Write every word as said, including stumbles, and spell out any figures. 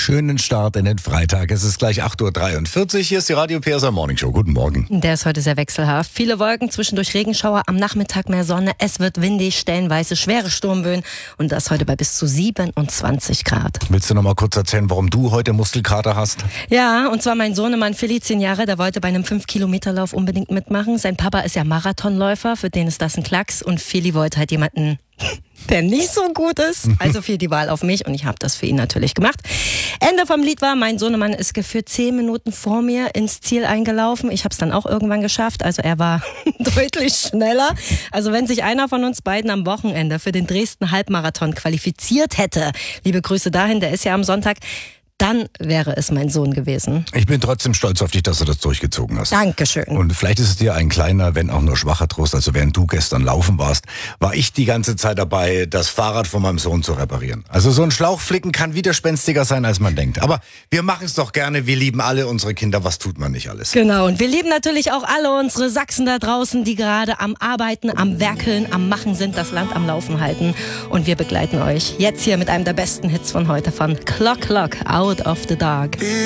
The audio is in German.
Schönen Start in den Freitag. Es ist gleich acht Uhr dreiundvierzig. Hier ist die Radio P S A Morning Show. Guten Morgen. Der ist heute sehr wechselhaft. Viele Wolken, zwischendurch Regenschauer, am Nachmittag mehr Sonne. Es wird windig, stellenweise schwere Sturmböen und das heute bei bis zu siebenundzwanzig Grad. Willst du noch mal kurz erzählen, warum du heute Muskelkater hast? Ja, und zwar mein Sohnemann Philly, zehn Jahre, der wollte bei einem fünf Kilometer Lauf unbedingt mitmachen. Sein Papa ist ja Marathonläufer, für den ist das ein Klacks. Und Philly wollte halt jemanden, der nicht so gut ist. Also fiel die Wahl auf mich und ich habe das für ihn natürlich gemacht. Ende vom Lied war, mein Sohnemann ist gefühlt zehn Minuten vor mir ins Ziel eingelaufen. Ich habe es dann auch irgendwann geschafft. Also er war deutlich schneller. Also wenn sich einer von uns beiden am Wochenende für den Dresden Halbmarathon qualifiziert hätte, liebe Grüße dahin, der ist ja am Sonntag, dann wäre es mein Sohn gewesen. Ich bin trotzdem stolz auf dich, dass du das durchgezogen hast. Dankeschön. Und vielleicht ist es dir ein kleiner, wenn auch nur schwacher Trost. Also während du gestern laufen warst, war ich die ganze Zeit dabei, das Fahrrad von meinem Sohn zu reparieren. Also so ein Schlauchflicken kann widerspenstiger sein, als man denkt. Aber wir machen es doch gerne. Wir lieben alle unsere Kinder. Was tut man nicht alles? Genau. Und wir lieben natürlich auch alle unsere Sachsen da draußen, die gerade am Arbeiten, am Werkeln, am Machen sind, das Land am Laufen halten. Und wir begleiten euch jetzt hier mit einem der besten Hits von heute von Clock Clock, Out of the Dark.